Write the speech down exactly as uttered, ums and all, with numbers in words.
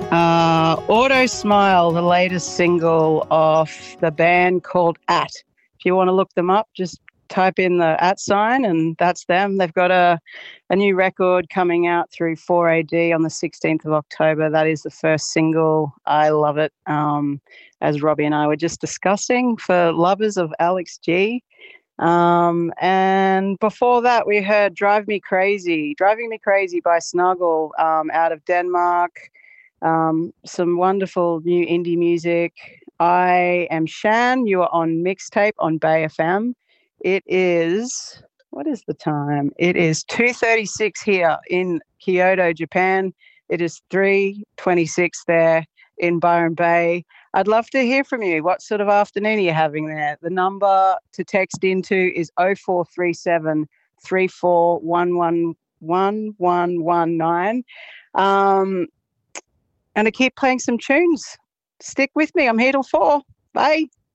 Uh, Auto Smile, the latest single off the band called At. If you want to look them up, just type in the at sign and that's them. They've got a, a new record coming out through four A D on the sixteenth of October. That is the first single. I love it. Um, as Robbie and I were just discussing, for lovers of Alex G. Um, and before that, we heard Drive Me Crazy, Driving Me Crazy by Snuggle, um, out of Denmark. Um, some wonderful new indie music. I am Shan. You are on Mixtape on Bay F M. It is, what is the time? It is two thirty-six here in Kyoto, Japan. It is three twenty-six there in Byron Bay. I'd love to hear from you. What sort of afternoon are you having there? The number to text into is oh four three seven, three four one one, one one one nine. Um, and to keep playing some tunes. Stick with me. I'm here till four. Bye.